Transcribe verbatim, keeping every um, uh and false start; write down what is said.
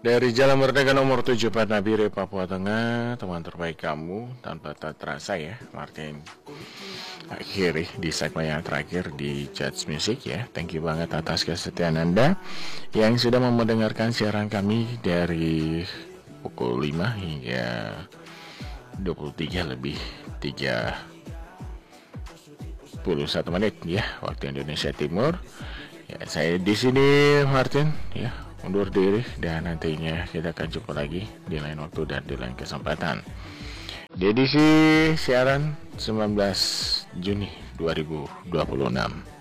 Dari Jalan Merdeka nomor tujuh puluh empat Nabire, Papua Tengah, teman terbaik kamu tanpa tak terasa ya, Martin. Akhiri di segmen yang terakhir di Jazz Music ya. Thank you banget atas kesetiaan Anda yang sudah mau mendengarkan siaran kami dari pukul lima hingga dua puluh tiga lebih tiga puluh satu menit ya, waktu Indonesia Timur. Ya, saya di sini Martin ya, undur diri dan nantinya kita akan jumpa lagi di lain waktu dan di lain kesempatan. Di edisi siaran sembilan belas Juni dua ribu dua puluh enam.